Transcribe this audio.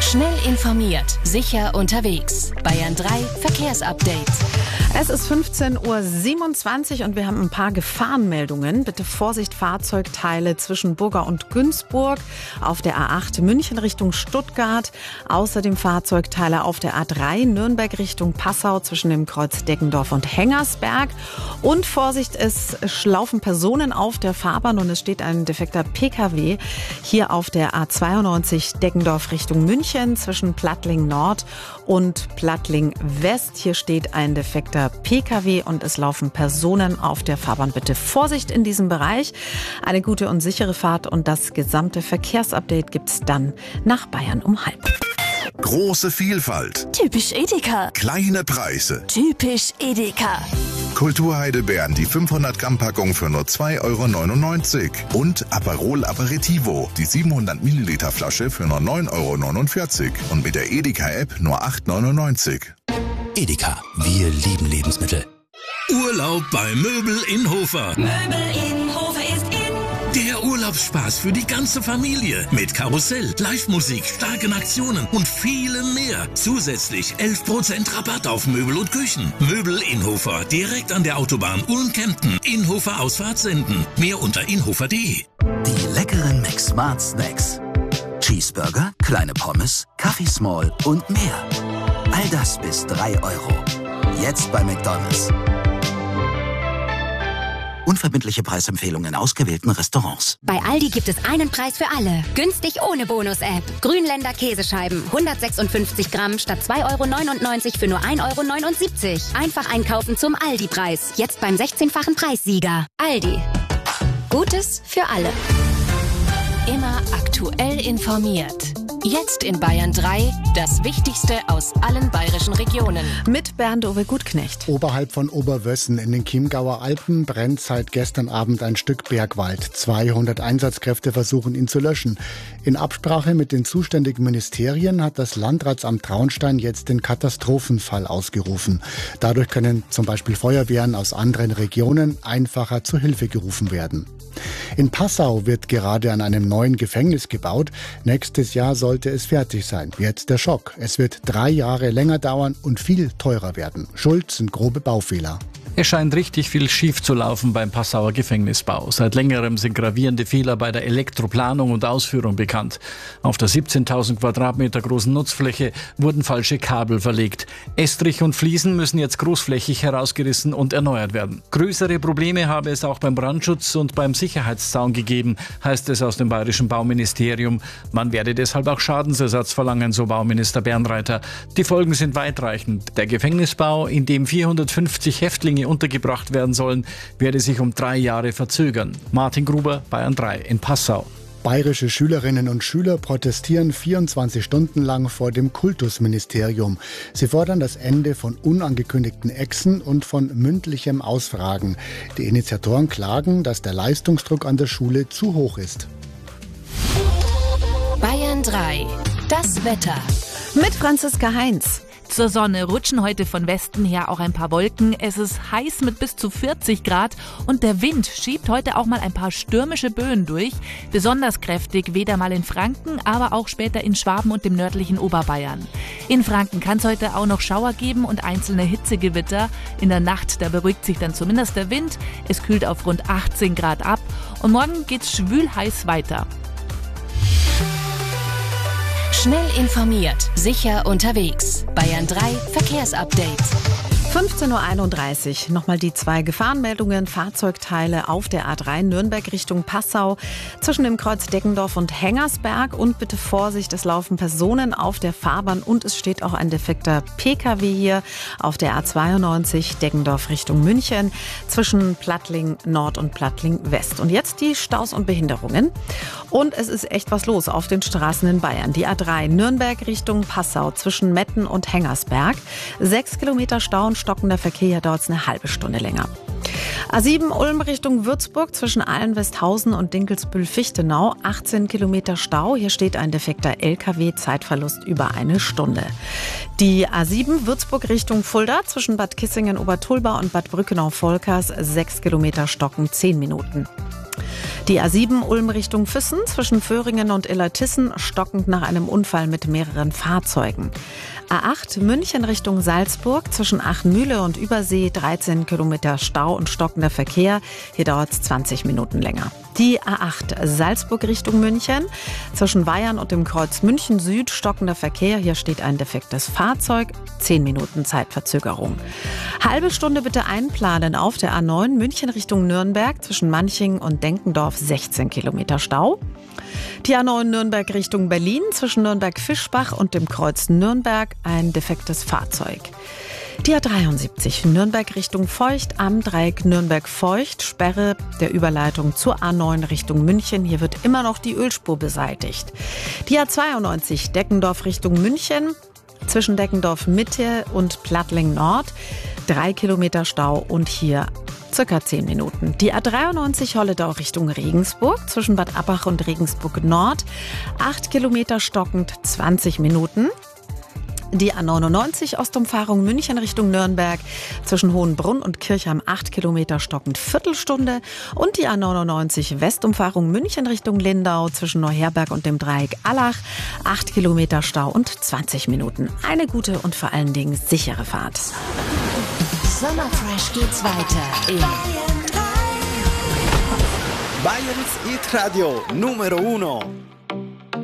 Schnell informiert, sicher unterwegs. Bayern 3 Verkehrsupdate. Es ist 15:27 Uhr und wir haben ein paar Gefahrenmeldungen. Bitte Vorsicht, Fahrzeugteile zwischen Burger und Günzburg, auf der A8 München Richtung Stuttgart. Außerdem Fahrzeugteile auf der A3 Nürnberg Richtung Passau zwischen dem Kreuz Deggendorf und Hengersberg. Und Vorsicht, es laufen Personen auf der Fahrbahn und es steht ein defekter Pkw hier auf der A92 Deggendorf Richtung München zwischen Plattling Nord und Plattling West. Hier steht ein defekter Pkw und es laufen Personen auf der Fahrbahn. Bitte Vorsicht in diesem Bereich. Eine gute und sichere Fahrt und das gesamte Verkehrsupdate gibt's dann nach Bayern um 12:30. Große Vielfalt. Typisch Edeka. Kleine Preise. Typisch Edeka. Kulturheidelbeeren, die 500-Gramm-Packung für nur 2,99 € und Aperol Aperitivo, die 700 Milliliter Flasche für nur 9,49 € und mit der Edeka-App nur 8,99 €. Edeka, wir lieben Lebensmittel. Urlaub bei Möbel in Hofer. Möbel in Hofer ist in. Der Urlaubsspaß für die ganze Familie. Mit Karussell, Live-Musik, starken Aktionen und vielem mehr. Zusätzlich 11% Rabatt auf Möbel und Küchen. Möbel in Hofer, direkt an der Autobahn Ulm-Kempten. Inhofer Ausfahrt senden. Mehr unter inhofer.de. Die leckeren McSmart Snacks. Cheeseburger, kleine Pommes, Kaffee Small und mehr. All das bis 3 €. Jetzt bei McDonald's. Unverbindliche Preisempfehlungen in ausgewählten Restaurants. Bei Aldi gibt es einen Preis für alle. Günstig ohne Bonus-App. Grünländer Käsescheiben. 156 Gramm statt 2,99 € für nur 1,79 €. Einfach einkaufen zum Aldi-Preis. Jetzt beim 16-fachen Preissieger. Aldi. Gutes für alle. Immer aktuell informiert. Jetzt in Bayern 3 das Wichtigste aus allen bayerischen Regionen. Mit Bernd-Uwe Gutknecht. Oberhalb von Oberwössen in den Chiemgauer Alpen brennt seit gestern Abend ein Stück Bergwald. 200 Einsatzkräfte versuchen, ihn zu löschen. In Absprache mit den zuständigen Ministerien hat das Landratsamt Traunstein jetzt den Katastrophenfall ausgerufen. Dadurch können zum Beispiel Feuerwehren aus anderen Regionen einfacher zu Hilfe gerufen werden. In Passau wird gerade an einem neuen Gefängnis gebaut. Nächstes Jahr sollte es fertig sein. Jetzt der Schock. Es wird 3 Jahre länger dauern und viel teurer werden. Schuld sind grobe Baufehler. Es scheint richtig viel schief zu laufen beim Passauer Gefängnisbau. Seit längerem sind gravierende Fehler bei der Elektroplanung und Ausführung bekannt. Auf der 17.000 Quadratmeter großen Nutzfläche wurden falsche Kabel verlegt. Estrich und Fliesen müssen jetzt großflächig herausgerissen und erneuert werden. Größere Probleme habe es auch beim Brandschutz und beim Sicherheitszaun gegeben, heißt es aus dem bayerischen Bauministerium. Man werde deshalb auch Schadensersatz verlangen, so Bauminister Bernreiter. Die Folgen sind weitreichend. Der Gefängnisbau, in dem 450 Häftlinge untergebracht werden sollen, werde sich um 3 Jahre verzögern. Martin Gruber, Bayern 3 in Passau. Bayerische Schülerinnen und Schüler protestieren 24 Stunden lang vor dem Kultusministerium. Sie fordern das Ende von unangekündigten Exen und von mündlichem Ausfragen. Die Initiatoren klagen, dass der Leistungsdruck an der Schule zu hoch ist. Bayern 3 das Wetter. Mit Franziska Heinz. Zur Sonne rutschen heute von Westen her auch ein paar Wolken. Es ist heiß mit bis zu 40 Grad und der Wind schiebt heute auch mal ein paar stürmische Böen durch. Besonders kräftig weht er mal in Franken, aber auch später in Schwaben und dem nördlichen Oberbayern. In Franken kann es heute auch noch Schauer geben und einzelne Hitzegewitter. In der Nacht, da beruhigt sich dann zumindest der Wind. Es kühlt auf rund 18 Grad ab und morgen geht's schwül heiß weiter. Schnell informiert, sicher unterwegs. Bayern 3 Verkehrsupdate. 15:31 Uhr. Nochmal die 2 Gefahrenmeldungen. Fahrzeugteile auf der A3 Nürnberg Richtung Passau zwischen dem Kreuz Deggendorf und Hengersberg. Und bitte Vorsicht, es laufen Personen auf der Fahrbahn und es steht auch ein defekter Pkw hier auf der A92 Deggendorf Richtung München zwischen Plattling Nord und Plattling West. Und jetzt die Staus und Behinderungen. Und es ist echt was los auf den Straßen in Bayern. Die A3 Nürnberg Richtung Passau zwischen Metten und Hengersberg. 6 Kilometer Stau und stockender Verkehr, hier dauert es eine halbe Stunde länger. A7 Ulm Richtung Würzburg zwischen Allen-Westhausen und Dinkelsbühl-Fichtenau. 18 Kilometer Stau. Hier steht ein defekter LKW, Zeitverlust über eine Stunde. Die A7 Würzburg Richtung Fulda zwischen Bad Kissingen-Obertulba und Bad Brückenau-Volkers. 6 Kilometer Stocken, 10 Minuten. Die A7 Ulm Richtung Füssen zwischen Föhringen und Illertissen stockend nach einem Unfall mit mehreren Fahrzeugen. A8 München Richtung Salzburg zwischen Achenmühle und Übersee 13 Kilometer Stau und stockender Verkehr. Hier dauert es 20 Minuten länger. Die A8 Salzburg Richtung München zwischen Weyern und dem Kreuz München Süd stockender Verkehr. Hier steht ein defektes Fahrzeug. 10 Minuten Zeitverzögerung. Halbe Stunde bitte einplanen auf der A9 München Richtung Nürnberg zwischen Manching und Denkendorf 16 Kilometer Stau. Die A9 Nürnberg Richtung Berlin zwischen Nürnberg-Fischbach und dem Kreuz Nürnberg ein defektes Fahrzeug. Die A73 Nürnberg Richtung Feucht am Dreieck Nürnberg-Feucht, Sperre der Überleitung zur A9 Richtung München. Hier wird immer noch die Ölspur beseitigt. Die A92 Deckendorf Richtung München zwischen Deckendorf Mitte und Plattling Nord 3 Kilometer Stau und hier circa 10 Minuten. Die A93 Holledau Richtung Regensburg zwischen Bad Abbach und Regensburg Nord 8 Kilometer stockend 20 Minuten. Die A99 Ostumfahrung München Richtung Nürnberg zwischen Hohenbrunn und Kirchheim 8 Kilometer stockend Viertelstunde und die A99 Westumfahrung München Richtung Lindau zwischen Neuherberg und dem Dreieck Allach 8 Kilometer Stau und 20 Minuten. Eine gute und vor allen Dingen sichere Fahrt. Sommerfresh geht's weiter in Bayerns Hit Radio Numero 1.